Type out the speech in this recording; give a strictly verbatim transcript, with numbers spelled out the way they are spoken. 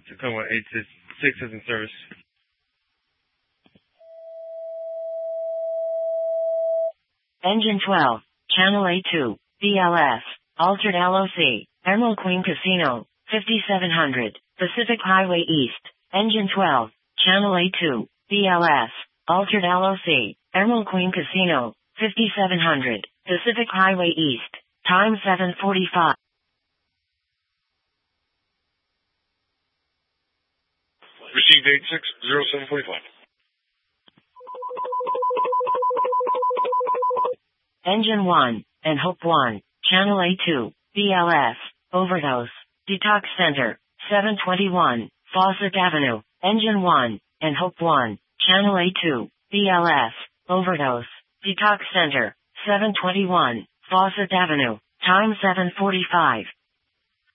Tacoma eight six is in service. Engine twelve, Channel A two, B L S, altered L O C, Emerald Queen Casino, fifty-seven hundred, Pacific Highway East. Engine twelve, Channel A two, B L S, altered L O C, Emerald Queen Casino, fifty-seven hundred, Pacific Highway East. Time seven forty-five. Received eight six zero seven forty-five. Engine one, and Hope one, Channel A two, B L S, overdose, detox center, seven twenty-one, Fawcett Avenue. Engine one, and Hope one, Channel A two, B L S, overdose, detox center, seven twenty-one, Fawcett Avenue. Time seven forty-five.